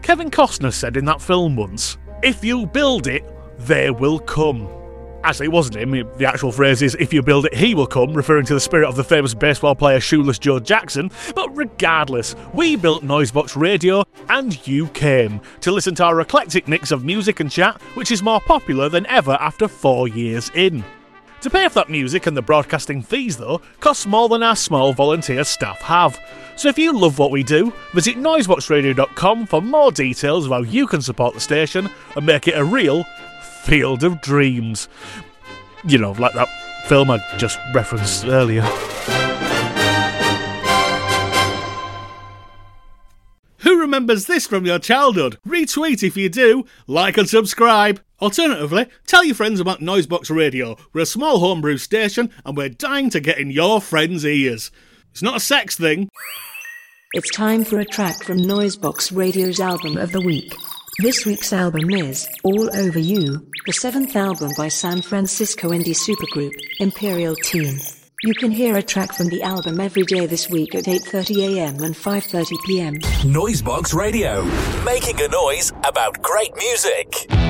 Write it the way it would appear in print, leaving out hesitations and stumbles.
Kevin Costner said in that film once, "If you build it, they will come." Actually, it wasn't him. The actual phrase is, "If you build it, he will come," referring to the spirit of the famous baseball player Shoeless Joe Jackson. But regardless, we built Noisebox Radio, and you came to listen to our eclectic mix of music and chat, which is more popular than ever after 4 years in. To pay for that music and the broadcasting fees, though, costs more than our small volunteer staff have. So if you love what we do, visit noiseboxradio.com for more details of how you can support the station and make it a real field of dreams. You know, like that film I just referenced earlier. Who remembers this from your childhood? Retweet if you do, like and subscribe. Alternatively, tell your friends about Noisebox Radio. We're a small homebrew station and we're dying to get in your friends' ears. It's not a sex thing. It's time for a track from Noisebox Radio's album of the week. This week's album is All Over You, the 7th album by San Francisco indie supergroup Imperial Teen. You can hear a track from the album every day this week at 8:30 a.m. and 5:30 p.m. Noisebox Radio, making a noise about great music.